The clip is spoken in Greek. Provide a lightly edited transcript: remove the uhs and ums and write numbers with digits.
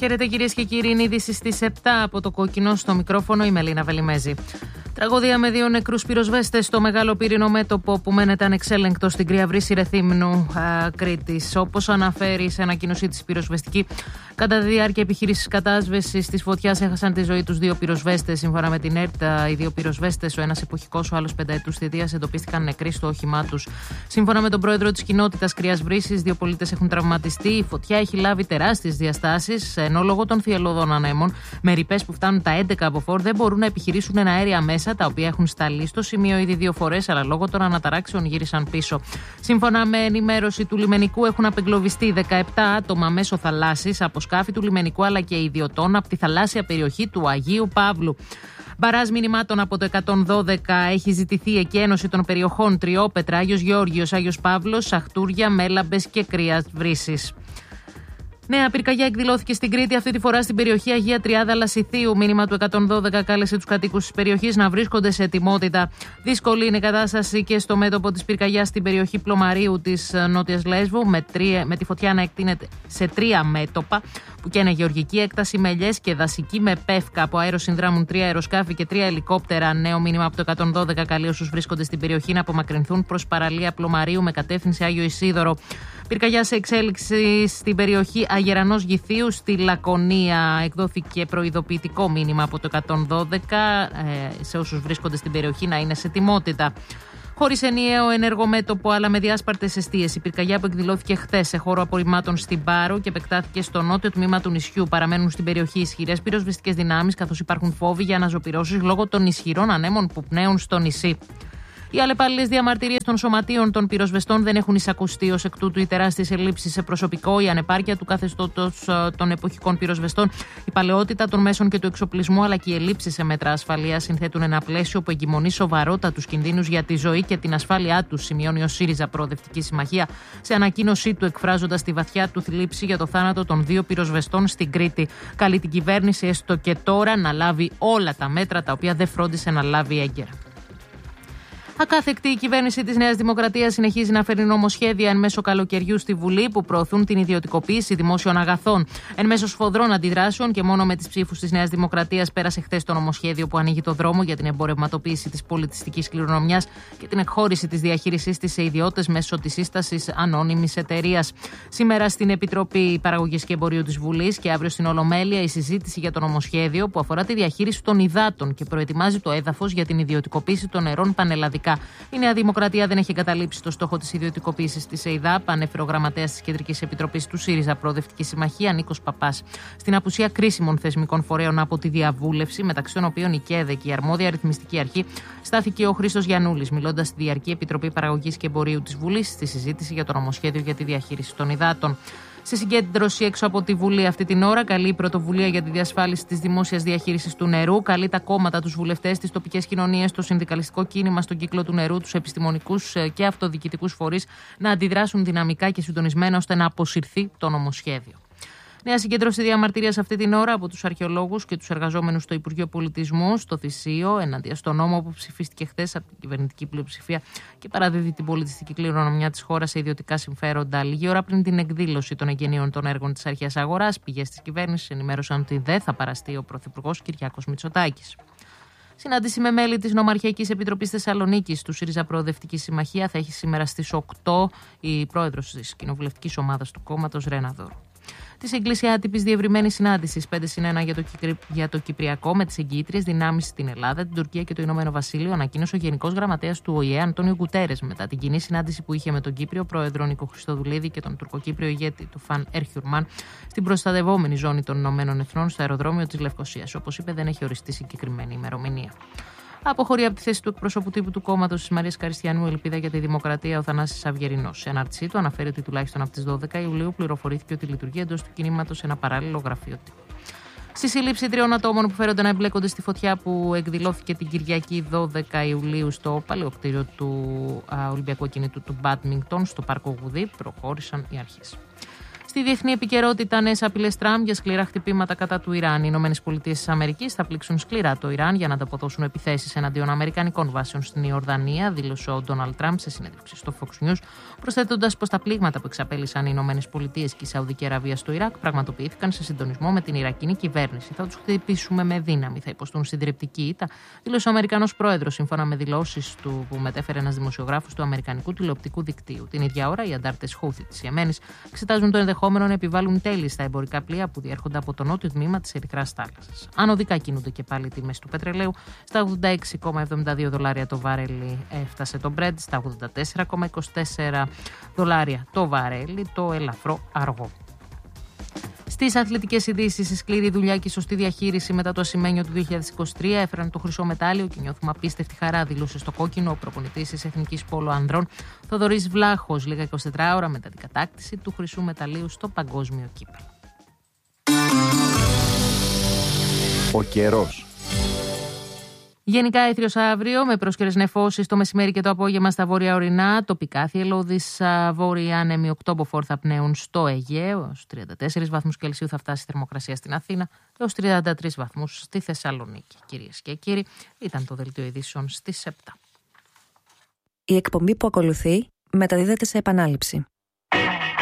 Χαίρετε κυρίες και κύριοι, είναι είδηση στις 7 από το Κόκκινο, στο μικρόφωνο η Μελίνα Βελιμέζη. Τραγωδία με 2 νεκρούς πυροσβέστες στο μεγάλο πύρινο μέτωπο που μένεται ανεξέλεγκτο στην Κρυά Βρύση Ρεθύμνου Κρήτης. Όπως αναφέρει σε ανακοίνωσή της πυροσβεστική, κατά τη διάρκεια επιχείρησης κατάσβεσης της φωτιάς έχασαν τη ζωή τους 2 πυροσβέστες. Σύμφωνα με την ΕΡΤ, οι 2 πυροσβέστες, ο ένας εποχικός, ο άλλος πενταετούς θητείας, εντοπίστηκαν νεκροί στο όχημά τους. Σύμφωνα με τον πρόεδρο της κοινότητας Κρυάς Βρύσης, 2 πολίτες έχουν τραυματιστεί. Η φωτιά έχει λάβει τεράστιες διαστάσεις, ενώ λόγω των θυελλωδών ανέμων, με ρηπές που φτάνουν τα 11 από φόρ, δεν μπορούν να επιχειρήσουν αέρια μέσα, τα οποία έχουν σταλεί στο σημείο ήδη 2 φορές, αλλά λόγω των αναταράξεων γύρισαν πίσω. Σύμφωνα με ενημέρωση του λιμενικού, έχουν απεγκλωβιστεί 17 άτομα μέσω θαλάσσης από σκάφη του λιμενικού αλλά και ιδιωτών από τη θαλάσσια περιοχή του Αγίου Παύλου. Μπαράζ μηνυμάτων από το 112 έχει ζητηθεί η εκένωση των περιοχών Τριόπετρα, Άγιος Γεώργιος, Άγιος Παύλος, Σαχτούρια, Μέλαμπες και Κρυάς Βρύσης. Νέα πυρκαγιά εκδηλώθηκε στην Κρήτη, αυτή τη φορά στην περιοχή Αγία Τριάδα Λασιθίου. Μήνυμα του 112 κάλεσε τους κατοίκους της περιοχής να βρίσκονται σε ετοιμότητα. Δύσκολη είναι η κατάσταση και στο μέτωπο της πυρκαγιάς στην περιοχή Πλωμαρίου της Νότιας Λέσβου, με τη φωτιά να εκτείνεται σε 3 μέτωπα, που και είναι γεωργική έκταση με ελιές και δασική με πεύκα. Από αέρο συνδράμουν 3 αεροσκάφη και 3 ελικόπτερα. Νέο μήνυμα από το 112 καλεί όσους βρίσκονται στην περιοχή να απομακρυνθούν προς παραλία Πλωμαρίου με κατεύθυνση Άγιο Ισίδωρο. Πυρκαγιά σε εξέλιξη στην περιοχή Αγερανός Γηθίου στη Λακωνία. Εκδόθηκε προειδοποιητικό μήνυμα από το 112 σε όσους βρίσκονται στην περιοχή να είναι σε ετοιμότητα. Χωρίς ενιαίο ενεργό μέτωπο αλλά με διάσπαρτες εστίες, η πυρκαγιά που εκδηλώθηκε χθες σε χώρο απορριμμάτων στην Πάρο και επεκτάθηκε στο νότιο τμήμα του νησιού. Παραμένουν στην περιοχή ισχυρές πυροσβεστικές δυνάμεις, καθώς υπάρχουν φόβοι για αναζωπυρώσεις λόγω των ισχυρών ανέμων που πνέουν στο νησί. Οι αλλεπάλληλες διαμαρτυρίες των σωματείων των πυροσβεστών δεν έχουν εισακουστεί. Ως εκ τούτου, οι τεράστιες ελλείψεις σε προσωπικό, η ανεπάρκεια του καθεστώτος των εποχικών πυροσβεστών, η παλαιότητα των μέσων και του εξοπλισμού, αλλά και οι ελλείψεις σε μέτρα ασφαλείας συνθέτουν ένα πλαίσιο που εγκυμονεί σοβαρότατους κινδύνους για τη ζωή και την ασφάλειά τους, σημειώνει ο ΣΥΡΙΖΑ Προοδευτική Συμμαχία σε ανακοίνωσή του, εκφράζοντας τη βαθιά του θλίψη για το θάνατο των 2 πυροσβεστών στην Κρήτη. Καλεί την κυβέρνηση έστω και τώρα να λάβει όλα τα μέτρα τα οποία δεν φρόντισε να λάβει έγκαιρα. Ακάθεκτη, η κυβέρνηση της Νέας Δημοκρατίας συνεχίζει να φέρνει νομοσχέδια εν μέσω καλοκαιριού στη Βουλή που προωθούν την ιδιωτικοποίηση δημόσιων αγαθών. Εν μέσω σφοδρών αντιδράσεων και μόνο με τις ψήφους της Νέας Δημοκρατίας πέρασε χθες το νομοσχέδιο που ανοίγει το δρόμο για την εμπορευματοποίηση της πολιτιστικής κληρονομιάς και την εκχώρηση της διαχείρισής της σε ιδιώτες μέσω της σύστασης ανώνυμης εταιρείας. Σήμερα στην Επιτροπή Παραγωγής και Εμπορίου της Βουλής και αύριο στην Ολομέλεια η συζήτηση για το νομοσχέδιο που αφορά τη διαχείριση των υδάτων και προετοιμάζει το έδαφος για την ιδιωτικοποίηση των νερών πανελλαδικά. Η Νέα Δημοκρατία δεν έχει εγκαταλείψει το στόχο της ιδιωτικοποίησης της ΕΙΔΑΠ, ανέφερε ο γραμματέας της Κεντρικής Επιτροπής του ΣΥΡΙΖΑ Προοδευτική Συμμαχία, Νίκος Παπάς. Στην απουσία κρίσιμων θεσμικών φορέων από τη διαβούλευση, μεταξύ των οποίων η ΚΕΔΕ και η αρμόδια αριθμιστική αρχή, στάθηκε ο Χρήστος Γιαννούλης, μιλώντας στη Διαρκή Επιτροπή Παραγωγής και Εμπορίου της Βουλής, στη συζήτηση για το νομοσχέδιο για τη διαχείριση των υδάτων. Σε συγκέντρωση έξω από τη Βουλή αυτή την ώρα, καλεί η πρωτοβουλία για τη διασφάλιση της δημόσιας διαχείρισης του νερού. Καλεί τα κόμματα, τους βουλευτές, τις τοπικές κοινωνίες, το συνδικαλιστικό κίνημα στον κύκλο του νερού, τους επιστημονικούς και αυτοδιοικητικούς φορείς να αντιδράσουν δυναμικά και συντονισμένα ώστε να αποσυρθεί το νομοσχέδιο. Νέα συγκέντρωση διαμαρτυρίας αυτή την ώρα από τους αρχαιολόγους και τους εργαζόμενους στο Υπουργείο Πολιτισμού, στο Θησίο, εναντίον στο νόμο που ψηφίστηκε χθες από την κυβερνητική πλειοψηφία και παραδίδει την πολιτιστική κληρονομιά της χώρας σε ιδιωτικά συμφέροντα. Λίγη ώρα πριν την εκδήλωση των εγγενείων των έργων της αρχαίας αγοράς, πηγές της κυβέρνησης ενημέρωσαν ότι δεν θα παραστεί ο Πρωθυπουργός Κυριάκος Μητσοτάκης. Συνάντηση με μέλη της Νομαρχιακής Επιτροπής Θεσσαλονίκης του ΣΥΡΙΖΑ Προοδευτική Συμμαχία θα έχει σήμερα στις 8 η πρόεδρος της κοινοβουλευτικής ομάδας του κόμματος, Ρένα Δώρου. Τη σύγκληση άτυπη διευρυμένη συνάντηση 5+1 για το Κυπριακό με τις εγγυήτριες δυνάμεις στην Ελλάδα, την Τουρκία και το Ηνωμένο Βασίλειο, ανακοίνωσε ο Γενικός Γραμματέας του ΟΗΕ, Αντώνιο Γκουτέρες, μετά την κοινή συνάντηση που είχε με τον Κύπριο Πρόεδρο Νίκο Χριστοδουλίδη και τον Τουρκοκύπριο ηγέτη του Φαν Ερχιουρμάν στην προστατευόμενη ζώνη των Ηνωμένων Εθνών στο αεροδρόμιο της Λευκωσίας. Όπως είπε, δεν έχει οριστεί συγκεκριμένη ημερομηνία. Αποχωρεί από τη θέση του εκπροσώπου τύπου του κόμματος της Μαρίας Καριστιανού Ελπίδα για τη Δημοκρατία ο Θανάσης Αυγερινός. Σε ανάρτησή του αναφέρει ότι τουλάχιστον από τις 12 Ιουλίου πληροφορήθηκε ότι λειτουργεί εντός του κινήματος ένα παράλληλο γραφείο τύπου. Στη σύλληψη 3 ατόμων που φέρονται να εμπλέκονται στη φωτιά που εκδηλώθηκε την Κυριακή 12 Ιουλίου στο παλαιοκτήριο του Ολυμπιακού Ακινήτου του Μπάντμιγκτον στο Πάρκο Γουδί, προχώρησαν οι αρχές. Στη διεθνή επικαιρότητα, νέες απειλές Τραμπ για σκληρά χτυπήματα κατά του Ιράν. Οι ΗΠΑ θα πλήξουν σκληρά το Ιράν για να ανταποδώσουν επιθέσεις εναντίον αμερικανικών βάσεων στην Ιορδανία, δήλωσε ο Ντόναλντ Τραμπ σε συνέντευξη στο Fox News, προσθέτοντας πως τα πλήγματα που εξαπέλυσαν οι ΗΠΑ και η Σαουδική Αραβία στο Ιράκ πραγματοποιήθηκαν σε συντονισμό με την Ιρακινή κυβέρνηση. Θα τους χτυπήσουμε με δύναμη, θα υποστούν συντριπτική ήττα, δήλωσε ο Αμερικανός πρόεδρος, σύμφωνα με δηλώσεις του που μετέφερε ένας δημοσιογράφος του Αμερικανικού τηλεοπτικού δικτύου. Την ίδια ώρα, οι αντάρτες Χούθι της Ιεμένης εξετάζουν το ενδεχόμενο να επιβάλλουν τέλη στα εμπορικά πλοία που διέρχονται από το νότιο τμήμα της Ερυθράς θάλασσας. Ανωδικά κινούνται και πάλι οι τιμές του πετρελαίου. Στα $86,72 το βαρέλι έφτασε το Brent, στα $84,24 το βαρέλι το ελαφρό αργό. Στις αθλητικές ειδήσεις, η σκληρή δουλειά και η σωστή διαχείριση μετά το ασημένιο του 2023 έφεραν το χρυσό μετάλλιο και νιώθουμε απίστευτη χαρά, δήλωσε στο κόκκινο ο προπονητής της Εθνικής Πόλο Ανδρών, Θοδωρής Βλάχος, λίγα 24 ώρα μετά την κατάκτηση του χρυσού μεταλλίου στο παγκόσμιο κύπελλο. Ο καιρός. Γενικά έθριος αύριο, με πρόσκαιρες νεφώσεις το μεσημέρι και το απόγευμα στα βόρεια ορεινά. Τοπικά θυελλώδεις βόρειοι άνεμοι οκτώποφορ θα πνέουν στο Αιγαίο. Έως 34 βαθμούς Κελσίου θα φτάσει η θερμοκρασία στην Αθήνα, έως 33 βαθμούς στη Θεσσαλονίκη. Κυρίες και κύριοι, ήταν το δελτίο ειδήσεων στις 7. Η εκπομπή που ακολουθεί μεταδίδεται σε επανάληψη.